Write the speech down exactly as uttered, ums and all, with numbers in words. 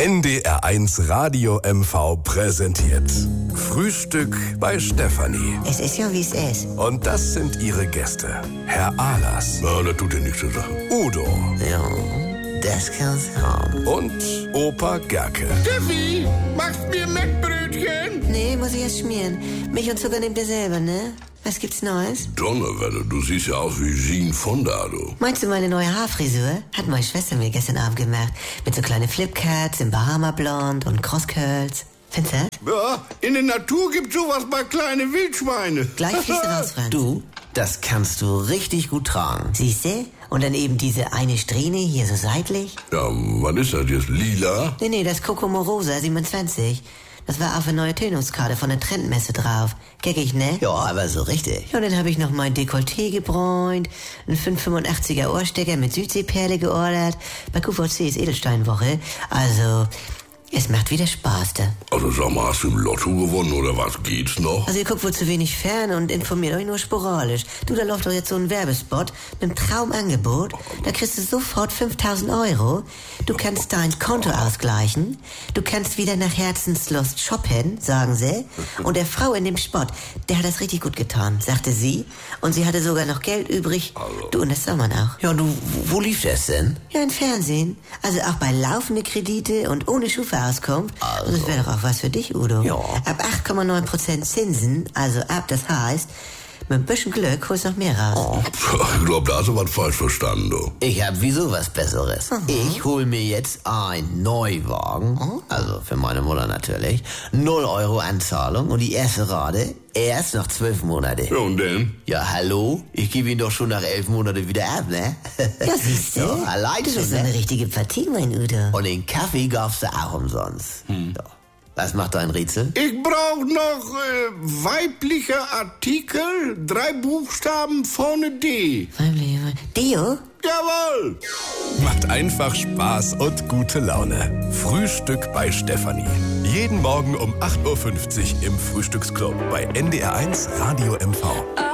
N D R eins Radio M V präsentiert Frühstück bei Stefanie. Es ist ja, wie es ist. Und das sind ihre Gäste. Herr Ahlers. Na, das tut dir nichts zur Sache. Udo. Ja, das kann's haben. Und Opa Gerke. Steffi, machst mir Mettbrötchen? Nee, muss ich erst schmieren. Milch und Zucker nehmt ihr selber, ne? Was gibt's Neues? Donnerwetter, du siehst ja aus wie Jean Fonda, du. Meinst du meine neue Haarfrisur? Hat meine Schwester mir gestern Abend gemacht. Mit so kleinen Flipcats im Bahama-Blond und Crosscurls. Findest du? Ja, in der Natur gibt's sowas bei kleine Wildschweine. Gleich fließt raus, Franz. Du, das kannst du richtig gut tragen. Siehste? Und dann eben diese eine Strähne hier so seitlich. Ja, was ist das jetzt? Lila? Nee, nee, das ist Coco Morosa siebenundzwanzig. Das war auf eine neue Tönungskarte von der Trendmesse drauf. Geckig, ne? Ja, aber so richtig. Ja, und dann habe ich noch mein Dekolleté gebräunt, einen fünf fünfundachtziger Ohrstecker mit Südseeperle geordert. Bei Q V C ist Edelsteinwoche. Also, es macht wieder Spaß da. Also sag mal, hast du im Lotto gewonnen oder was? Geht's noch? Also ihr guckt wohl zu wenig fern und informiert euch nur sporadisch. Du, da läuft doch jetzt so ein Werbespot mit einem Traumangebot. Da kriegst du sofort fünftausend Euro. Du kannst dein Konto ausgleichen. Du kannst wieder nach Herzenslust shoppen, sagen sie. Und der Frau in dem Spot, der hat das richtig gut getan, sagte sie. Und sie hatte sogar noch Geld übrig. Du, und das soll man auch. Ja, du, wo lief das denn? Ja, im Fernsehen. Also auch bei laufende Kredite und ohne Schufa-Auskunft. Also. Und das wäre doch auch was für dich, Udo. Ja. Ab acht Komma neun Prozent Zinsen, also ab, das heißt, mit ein bisschen Glück holst du noch mehr raus. Ich glaube, da hast du was falsch verstanden, du. Ich hab wieso was Besseres. Ich hol mir jetzt einen Neuwagen, also für meine Mutter natürlich, null Euro Anzahlung und die erste Rate erst nach zwölf Monate. Ja, und denn? Ja, hallo? Ich gebe ihn doch schon nach elf Monaten wieder ab, ne? Ja, siehst du? Ja, allein Du schon, bist ne? eine richtige Partie, mein Udo. Und den Kaffee gab's da auch umsonst. Hm. Ja. Was macht dein Rätsel? Ich brauch noch äh, weibliche Artikel, drei Buchstaben vorne D. Deo? Jawohl! Macht einfach Spaß und gute Laune. Frühstück bei Stefanie. Jeden Morgen um acht Uhr fünfzig im Frühstücksclub bei N D R eins Radio M V.